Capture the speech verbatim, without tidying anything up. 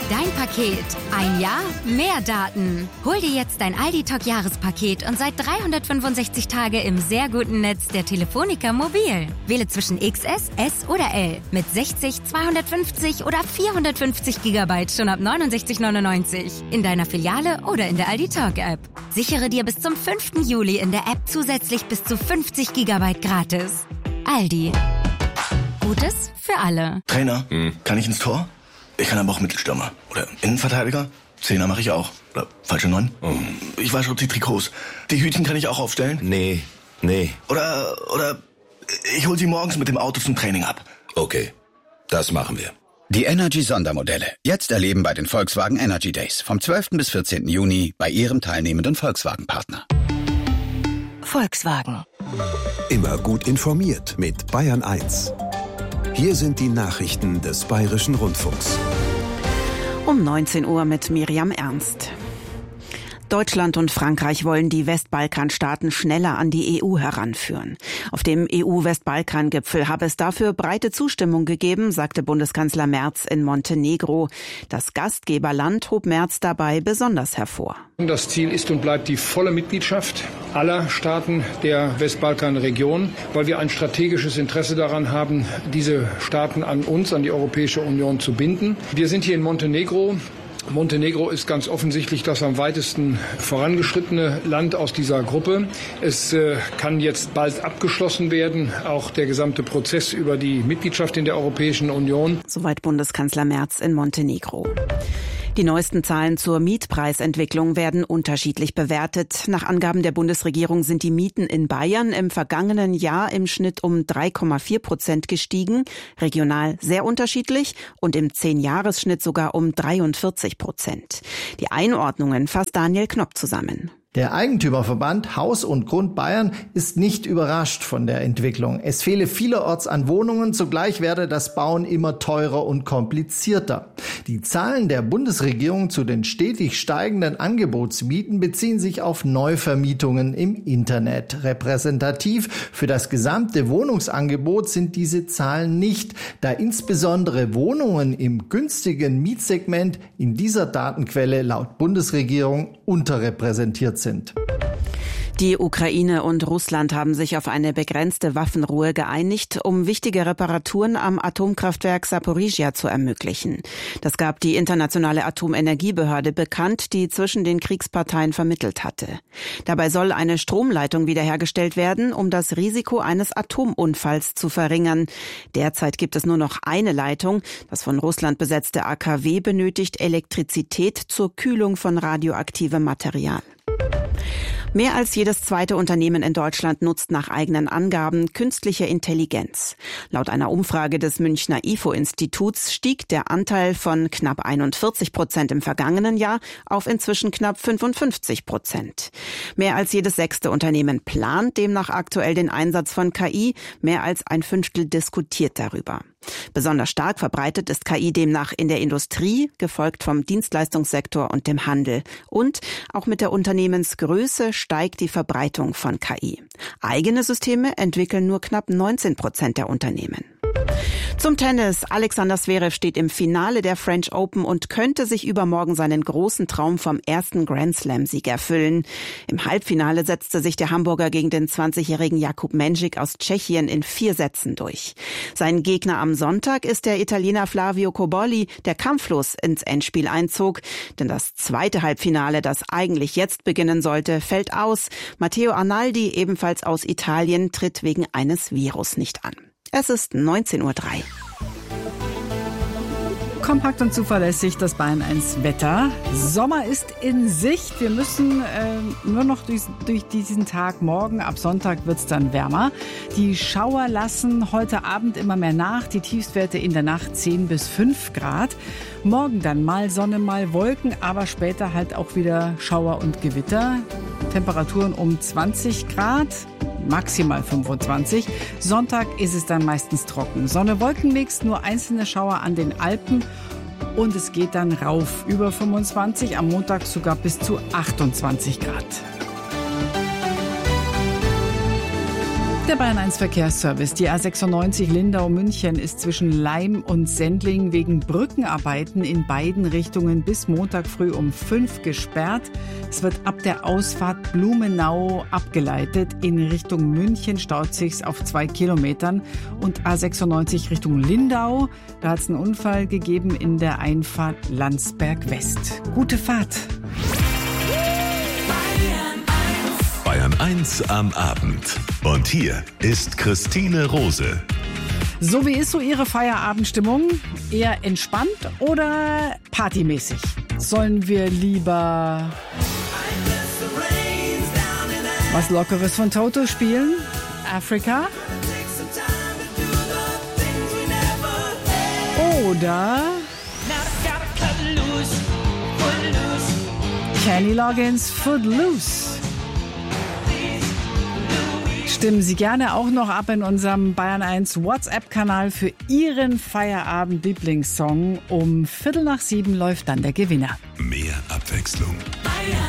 Dein Paket. Ein Jahr, mehr Daten. Hol dir jetzt dein Aldi Talk Jahrespaket und seit dreihundertfünfundsechzig Tage im sehr guten Netz der Telefonica Mobil. Wähle zwischen X S, S oder L mit sechzig, zweihundertfünfzig oder vierhundertfünfzig Gigabyte schon ab neunundsechzig neunundneunzig in deiner Filiale oder in der Aldi Talk App. Sichere dir bis zum fünften Juli in der App zusätzlich bis zu fünfzig Gigabyte gratis. Aldi. Gutes für alle. Trainer, hm. kann ich ins Tor? Ich kann aber auch Mittelstürmer. Oder Innenverteidiger? Zehner mache ich auch. Oder falsche Neun? Oh. Ich wasche auch die Trikots. Die Hütchen kann ich auch aufstellen? Nee, nee. Oder, oder ich hol sie morgens mit dem Auto zum Training ab. Okay, das machen wir. Die Energy-Sondermodelle. Jetzt erleben bei den Volkswagen Energy Days. Vom zwölften bis vierzehnten Juni bei Ihrem teilnehmenden Volkswagen-Partner. Volkswagen. Immer gut informiert mit Bayern eins. Hier sind die Nachrichten des Bayerischen Rundfunks. Um neunzehn Uhr mit Miriam Ernst. Deutschland und Frankreich wollen die Westbalkanstaaten schneller an die E U heranführen. Auf dem E U-Westbalkan-Gipfel habe es dafür breite Zustimmung gegeben, sagte Bundeskanzler Merz in Montenegro. Das Gastgeberland hob Merz dabei besonders hervor. Das Ziel ist und bleibt die volle Mitgliedschaft aller Staaten der Westbalkanregion, weil wir ein strategisches Interesse daran haben, diese Staaten an uns, an die Europäische Union zu binden. Wir sind hier in Montenegro. Montenegro ist ganz offensichtlich das am weitesten vorangeschrittene Land aus dieser Gruppe. Es äh, kann jetzt bald abgeschlossen werden, auch der gesamte Prozess über die Mitgliedschaft in der Europäischen Union. Soweit Bundeskanzler Merz in Montenegro. Die neuesten Zahlen zur Mietpreisentwicklung werden unterschiedlich bewertet. Nach Angaben der Bundesregierung sind die Mieten in Bayern im vergangenen Jahr im Schnitt um drei Komma vier Prozent gestiegen, regional sehr unterschiedlich und im Zehn-Jahres-Schnitt sogar um dreiundvierzig Prozent. Die Einordnungen fasst Daniel Knopp zusammen. Der Eigentümerverband Haus und Grund Bayern ist nicht überrascht von der Entwicklung. Es fehle vielerorts an Wohnungen, zugleich werde das Bauen immer teurer und komplizierter. Die Zahlen der Bundesregierung zu den stetig steigenden Angebotsmieten beziehen sich auf Neuvermietungen im Internet. Repräsentativ für das gesamte Wohnungsangebot sind diese Zahlen nicht, da insbesondere Wohnungen im günstigen Mietsegment in dieser Datenquelle laut Bundesregierung unterrepräsentiert sind. Sind. Die Ukraine und Russland haben sich auf eine begrenzte Waffenruhe geeinigt, um wichtige Reparaturen am Atomkraftwerk Saporizhzhia zu ermöglichen. Das gab die Internationale Atomenergiebehörde bekannt, die zwischen den Kriegsparteien vermittelt hatte. Dabei soll eine Stromleitung wiederhergestellt werden, um das Risiko eines Atomunfalls zu verringern. Derzeit gibt es nur noch eine Leitung. Das von Russland besetzte A K W benötigt Elektrizität zur Kühlung von radioaktivem Material. Mehr als jedes zweite Unternehmen in Deutschland nutzt nach eigenen Angaben künstliche Intelligenz. Laut einer Umfrage des Münchner I F O-Instituts stieg der Anteil von knapp einundvierzig Prozent im vergangenen Jahr auf inzwischen knapp fünfundfünfzig Prozent. Mehr als jedes sechste Unternehmen plant demnach aktuell den Einsatz von K I. Mehr als ein Fünftel diskutiert darüber. Besonders stark verbreitet ist K I demnach in der Industrie, gefolgt vom Dienstleistungssektor und dem Handel. Und auch mit der Unternehmensgröße steigt die Verbreitung von K I. Eigene Systeme entwickeln nur knapp neunzehn Prozent der Unternehmen. Zum Tennis. Alexander Zverev steht im Finale der French Open und könnte sich übermorgen seinen großen Traum vom ersten Grand-Slam-Sieg erfüllen. Im Halbfinale setzte sich der Hamburger gegen den zwanzigjährigen Jakub Mensik aus Tschechien in vier Sätzen durch. Sein Gegner am Sonntag ist der Italiener Flavio Cobolli, der kampflos ins Endspiel einzog. Denn das zweite Halbfinale, das eigentlich jetzt beginnen sollte, fällt aus. Matteo Arnaldi, ebenfalls aus Italien, tritt wegen eines Virus nicht an. Es ist neunzehn Uhr drei. Kompakt und zuverlässig das Bayern eins Wetter. Sommer ist in Sicht. Wir müssen äh, nur noch durch, durch diesen Tag morgen. Ab Sonntag wird es dann wärmer. Die Schauer lassen heute Abend immer mehr nach. Die Tiefstwerte in der Nacht zehn bis fünf Grad. Morgen dann mal Sonne, mal Wolken, aber später halt auch wieder Schauer und Gewitter. Temperaturen um zwanzig Grad. Maximal fünfundzwanzig. Sonntag ist es dann meistens trocken. Sonne-Wolken-Mix, nur einzelne Schauer an den Alpen. Und es geht dann rauf über fünfundzwanzig, am Montag sogar bis zu achtundzwanzig Grad. Der Bayern eins Verkehrsservice. Die A sechsundneunzig Lindau-München ist zwischen Laim und Sendling wegen Brückenarbeiten in beiden Richtungen bis Montag früh um fünf gesperrt. Es wird ab der Ausfahrt Blumenau abgeleitet. In Richtung München staut sich's auf zwei Kilometern. Und A sechsundneunzig Richtung Lindau. Da hat es einen Unfall gegeben in der Einfahrt Landsberg West. Gute Fahrt. Bayern eins am Abend. Und hier ist Christine Rose. So, wie ist so Ihre Feierabendstimmung? Eher entspannt oder partymäßig? Sollen wir lieber was Lockeres von Toto spielen? Africa? Oder Kenny Loggins Footloose? Stimmen Sie gerne auch noch ab in unserem Bayern eins WhatsApp-Kanal für Ihren Feierabend-Lieblingssong. Um Viertel nach sieben läuft dann der Gewinner. Mehr Abwechslung.